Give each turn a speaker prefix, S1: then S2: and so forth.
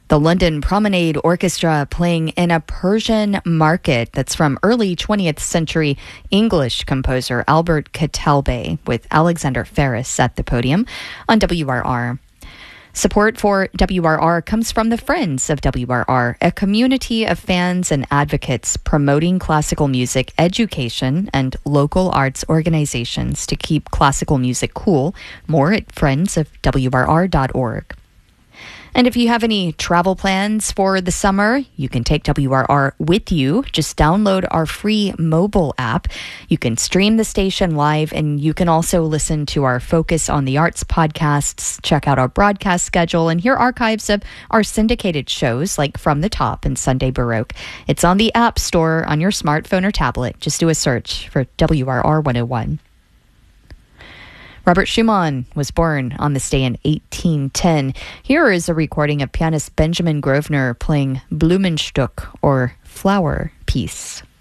S1: The London Promenade Orchestra playing in a Persian market that's from early 20th century English composer Albert Catalbé with Alexander Ferris at the podium on WRR. Support for WRR comes from the Friends of WRR, a community of fans and advocates promoting classical music education and local arts organizations to keep classical music cool. More at friendsofwrr.org. And if you have any travel plans for the summer, you can take WRR with you. Just download our free mobile app. You can stream the station live, and you can also listen to our Focus on the Arts podcasts, check out our broadcast schedule, and hear archives of our syndicated shows like From the Top and Sunday Baroque. It's on the App Store on your smartphone or tablet. Just do a search for WRR 101. Robert Schumann was born on this day in 1810. Here is a recording of pianist Benjamin Grosvenor playing Blumenstück, or Flower Piece.